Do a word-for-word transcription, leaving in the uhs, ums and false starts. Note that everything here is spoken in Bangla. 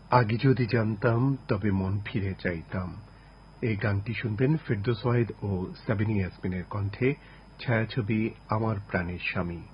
আগে যদি জানতাম তবে মন ফিরে চাইতাম। এই গানটি শুনবেন ফেরদৌস ওয়াহিদ ও সাবিনা ইয়াসমিনের কণ্ঠে, ছায়াছবি আমার প্রাণের স্বামী।